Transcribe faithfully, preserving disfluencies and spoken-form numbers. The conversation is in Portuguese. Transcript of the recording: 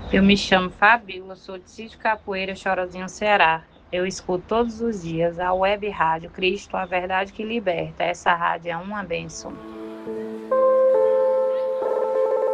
Eu me chamo Fabíola, sou de Sítio Capoeira, Chorozinho, Ceará. Eu escuto todos os dias a web rádio Cristo, a verdade que liberta. Essa rádio é uma bênção.